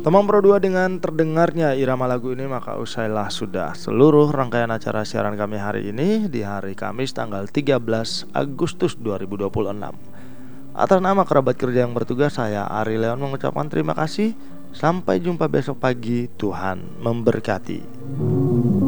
Teman Pro 2, dengan terdengarnya irama lagu ini maka usailah sudah seluruh rangkaian acara siaran kami hari ini di hari Kamis tanggal 13 Agustus 2026. Atas nama kerabat kerja yang bertugas, saya Ari Leon mengucapkan terima kasih. Sampai jumpa besok pagi, Tuhan memberkati.